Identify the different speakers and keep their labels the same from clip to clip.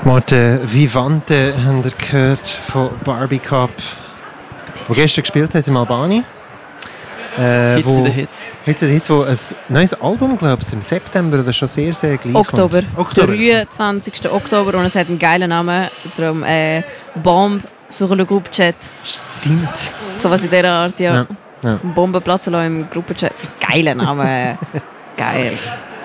Speaker 1: Morte Vivante haben wir gehört von Barbie Cup, der gestern gespielt hat in Albanien.
Speaker 2: Hits in den Hits.
Speaker 1: Hits in den Hits, wo ein neues Album, glaube ich, im September oder schon sehr, sehr gleich
Speaker 3: Oktober.
Speaker 1: kommt.
Speaker 3: 23. Oktober und es hat einen geilen Namen. Darum Bombe sur le Groupe Chat.
Speaker 1: Stimmt.
Speaker 3: So was in dieser Art, ja.
Speaker 1: Ja.
Speaker 3: Bomben platzen lassen im Gruppenchat. Geiler Name. Geil.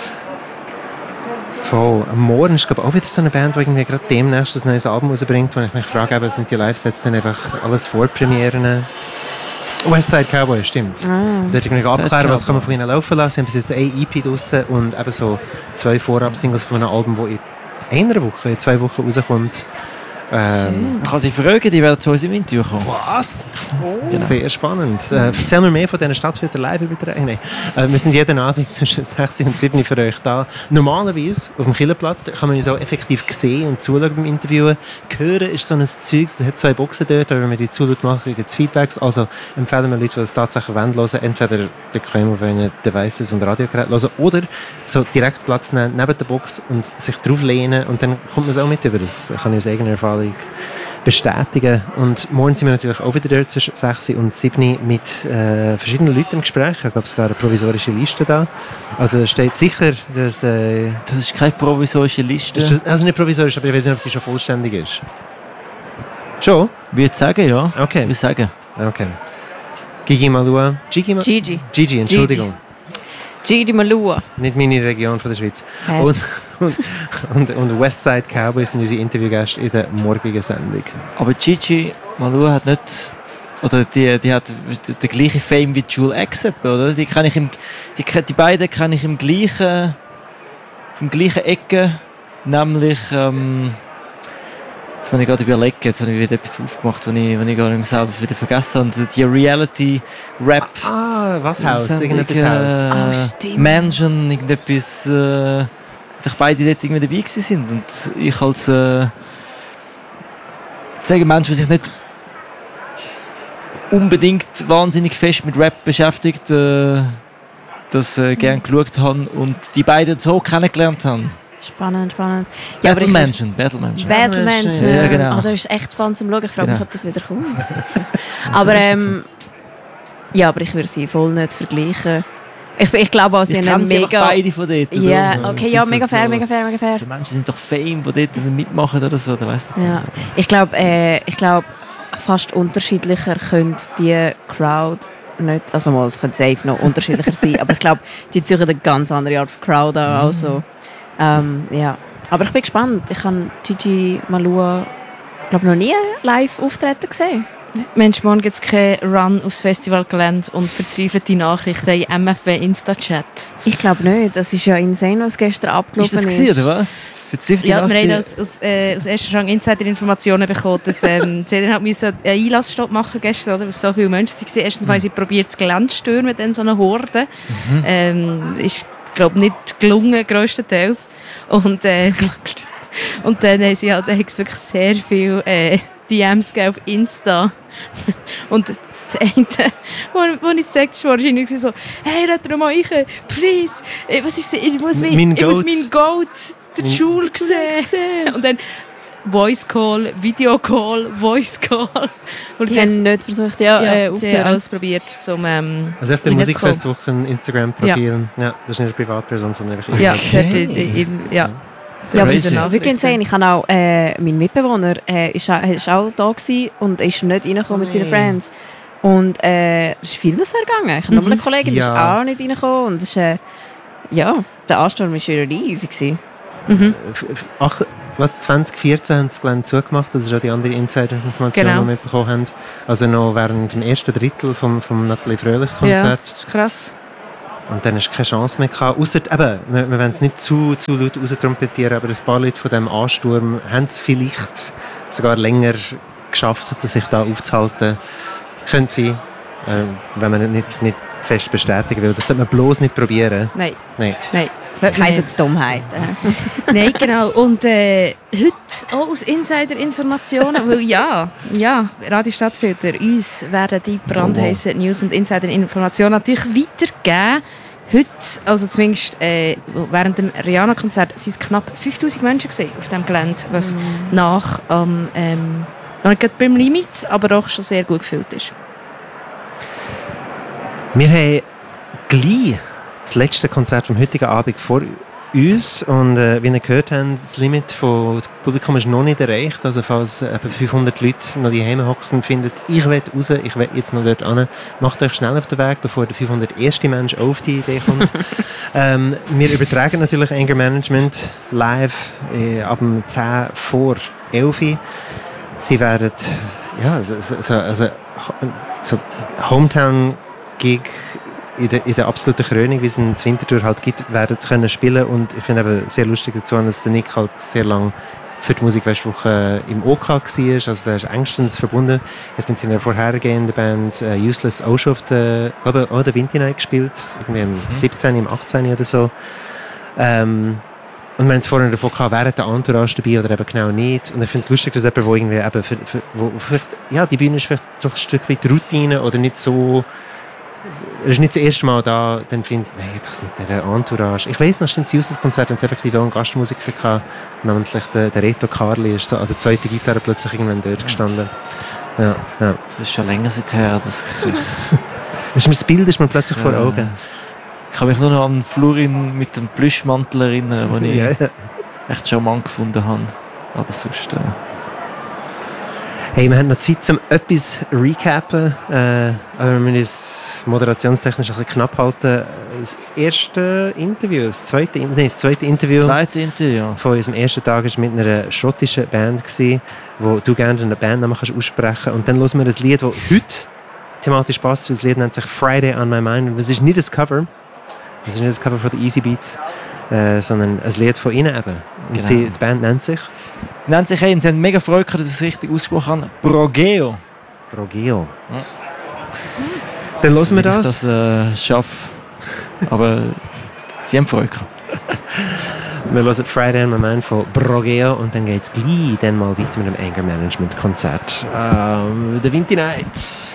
Speaker 1: Voll. Am Morgen ist, glaube ich, auch wieder so eine Band, die irgendwie gerade demnächst ein neues Album rausbringt, wo ich mich frage, sind die Live-Sets dann einfach alles Vorpremieren? Westside Cowboy, stimmt. Dort irgendwie abklären, was kann man von ihnen laufen lassen. Sie haben bis jetzt eine EP draussen und eben so 2 Vorab-Singles von einem Album, das in einer Woche, in 2 Wochen rauskommt.
Speaker 2: Man kann sich fragen, die werden zu uns im Interview kommen.
Speaker 1: Was? Genau. Sehr spannend. Erzähl mir mehr von diesen Stadtviertel Live-Übertragungen. Wir sind jeden Abend zwischen 6 und 7 für euch da. Normalerweise auf dem Killerplatz, da kann man uns auch effektiv sehen und zuschauen beim Interviewen. Hören ist so ein Zeug, es hat 2 Boxen dort, aber wenn wir die Zulaut machen, gibt es Feedbacks. Also empfehlen wir Leute, die das tatsächlich hören wollen, entweder bequem auf ihren Devices und Radiogeräten hören oder so direkt Platz nehmen neben der Box und sich drauf lehnen und dann kommt man es auch mit über. Das kann ich aus eigener Erfahrung bestätigen. Und morgen sind wir natürlich auch wieder dort zwischen 6 und 7 mit verschiedenen Leuten im Gespräch. Ich glaube, es wäre eine provisorische Liste da. Also steht sicher, dass...
Speaker 2: das ist keine provisorische Liste.
Speaker 1: Also nicht provisorisch, aber ich weiß nicht, ob sie schon vollständig ist. Schon?
Speaker 2: Ich würde sagen, ja.
Speaker 1: Okay.
Speaker 2: Ich sagen.
Speaker 1: Okay. Gigi Malua.
Speaker 3: Gigi,
Speaker 1: Entschuldigung.
Speaker 3: Gigi Malua.
Speaker 1: Nicht meine Region von der Schweiz. Und Westside Cowboys sind unsere Interviewgäste in der morgigen Sendung.
Speaker 2: Aber Gigi Malua hat nicht... Oder die hat den gleichen Fame wie Jewel Exep, oder? Die beiden kenne ich vom gleichen Ecke. Nämlich... Jetzt muss ich gerade überlegen, jetzt habe ich wieder etwas aufgemacht, was ich gar nicht selber wieder vergessen habe. Und die Reality-Rap...
Speaker 1: was Haus? Irgendetwas Haus?
Speaker 2: Mansion, irgendetwas... dass beide dort irgendwie dabei gewesen sind. Und ich als... sagen Menschen, die sich nicht unbedingt wahnsinnig fest mit Rap beschäftigt, das gerne geschaut haben und die beiden so kennengelernt haben.
Speaker 3: Spannend.
Speaker 2: Ja, Battle Mansion.
Speaker 3: Ja, genau. Das ist echt fun zum Schauen. Ich frage mich, ob das wieder kommt. aber ich würde sie voll nicht vergleichen. Ich glaube auch, sie haben mega...
Speaker 2: beide von dort.
Speaker 3: Ja, okay, ja, mega fair.
Speaker 2: So Menschen sind doch Fame, die dort mitmachen oder so, da weißt du.
Speaker 3: Ja. Ich glaube, fast unterschiedlicher könnte die Crowd nicht... Also mal, es könnte safe noch unterschiedlicher sein, aber ich glaube, die ziehen eine ganz andere Art von Crowd an. Also, ja. Aber ich bin gespannt. Ich habe Gigi Malua, glaube noch nie live auftreten gesehen.
Speaker 4: Mensch, morgen gibt es keinen Run aufs Festivalgelände und verzweifelte Nachrichten in MFW Insta-Chat.
Speaker 3: Ich glaube nicht. Das ist ja insane, was gestern abgelaufen ist.
Speaker 2: Ist das gewesen, oder was? Verzweifelte
Speaker 4: ja,
Speaker 2: Nachrichten?
Speaker 4: wir haben aus erster Rang Insider-Informationen bekommen, dass sie dann einen Einlassstopp machen gestern, oder, weil so viele Menschen waren. Erstens mal haben sie probiert, das Gelände zu stürmen, dann so eine Horde. Ist, glaube ich, nicht gelungen, grösstenteils. Und dann haben sie halt wirklich sehr viel DMs auf Insta. Und das eine, wo ich sage, war wahrscheinlich so: «Hey, red doch mal rein, please! Was ist ich muss mein Goat, der Schule sehen!» Und dann Voice Call, Video Call, Voice Call. Und
Speaker 3: die haben nicht versucht,
Speaker 4: sie haben alles probiert, zum
Speaker 1: also ich bin Musikfestwochen Instagram-Profil. Ja, das ist nicht eine Privatperson, sondern einfach...
Speaker 4: Ja,
Speaker 3: aber das ist wirklich insane. Ich habe auch, mein Mitbewohner ist auch da gewesen und ist nicht reingekommen mit seinen Friends. Und es ist vieles vergangen. Ich habe noch mal eine Kollegin, die ist auch nicht reingekommen. Und das ist, der Ansturm war wieder riesig.
Speaker 1: 2014 haben sie das Gelände zugemacht, das ist auch die andere Insider-Information, die wir mitbekommen haben. Also noch während dem ersten Drittel vom Nathalie Fröhlich-Konzert.
Speaker 4: Ja, das ist krass.
Speaker 1: Und dann hast du keine Chance mehr gehabt. Ausser, eben, wir wollen es nicht zu laut raustrumpetieren, aber ein paar Leute von diesem Ansturm haben es vielleicht sogar länger geschafft, sich da aufzuhalten. Könnte sein, wenn man nicht fest bestätigen will. Das sollte man bloß nicht probieren.
Speaker 4: Nein.
Speaker 3: Keine Dummheit.
Speaker 4: Nein, genau. Und heute auch aus Insider-Informationen, weil Radio Stadtfilter, uns werden die brandheißen News- und Insider-Informationen natürlich weitergeben. heute, also zumindest während dem Rihanna-Konzert, sind es knapp 5000 Menschen gewesen auf diesem Gelände, was noch nicht gerade beim Limit, aber doch schon sehr gut gefüllt ist.
Speaker 1: Wir haben gleich das letzte Konzert vom heutigen Abend vor uns und wie ihr gehört habt, das Limit vom Publikum ist noch nicht erreicht. Also falls etwa 500 Leute noch die Heime hocken und finden, ich will raus, ich will jetzt noch dort hin, macht euch schnell auf den Weg, bevor der 501. Mensch auf die Idee kommt. Wir übertragen natürlich Anger Management live ab 10 vor 11 Uhr. Sie werden so Hometown-Gig in der absoluten Krönung, wie es in Winterthur halt gibt, werden können spielen. Und ich finde eben sehr lustig dazu, dass der Nick halt sehr lange für die Musikfestwoche im OK war. Also der ist engstens verbunden. Jetzt mit seiner vorhergehenden Band Useless auch schon auf der Winter Night gespielt. Irgendwie im 17., im 18. oder so. Und wir haben es vorhin davon gehabt, während der Entourage dabei oder eben genau nicht. Und ich finde es lustig, dass jemand, wo irgendwie eben wo vielleicht, ja, die Bühne ist vielleicht doch ein Stück weit Routine oder nicht so. Er ist nicht das erste Mal da, dann findet, nein, das mit dieser Entourage. Ich weiss noch, stimmt, das Useless-Konzert haben sie effektiv auch einen Gastmusiker gehabt, namentlich der Reto Carli, ist so an der zweiten Gitarre plötzlich irgendwann dort gestanden. Ja.
Speaker 2: Das ist schon länger seither, dass
Speaker 1: das Bild ist mir plötzlich vor Augen.
Speaker 2: Ich kann mich nur noch an Florin mit dem Plüschmantel erinnern, den ich echt charmant gefunden habe. Aber sonst...
Speaker 1: Hey, wir haben noch Zeit, um etwas zu recappen. Aber wir müssen uns moderationstechnisch ein bisschen knapp halten. Das zweite Interview von unserem ersten Tag war mit einer schottischen Band, wo du gerne einen Bandnamen aussprechen kannst. Und dann hören wir ein Lied, das heute thematisch passt. Das Lied nennt sich Friday on My Mind. Und es ist nicht das Cover. Es ist nicht das Cover von den Easy Beats, sondern ein Lied von ihnen eben. Und die Band nennt sich...
Speaker 2: Sie haben mega Freude gehabt, dass ich es richtig ausgesprochen habe. Brogeo.
Speaker 1: Ja. Dann hören wir das.
Speaker 2: Das schaffe. Aber sie haben Freude gehabt.
Speaker 1: Wir hören Friday on My Mind von Brogeo und dann geht es gleich dann mal weiter mit dem Anger Management Konzert. Der Winter Night.